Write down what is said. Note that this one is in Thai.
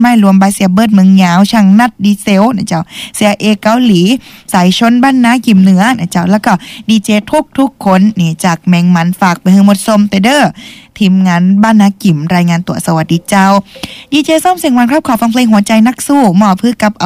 ไม่รวมบาเสียเบิร์ดเมืองยาวช่างนัดดีเซลนะเจ้าเสียเอเกาหลีสายชนบ้านนากิมเหนือนะเจ้าแล้วก็ดีเจทุกคนนี่จากแมงมันฝากไปให้หมดส้มเตเด้อทีมงานบ้านนากิมรายงานตัวสวัสดีเจ้าดีเจส้มเสียงวันครับขอฟังเพลงหัวใจนักสู้หมอเพื่อกับ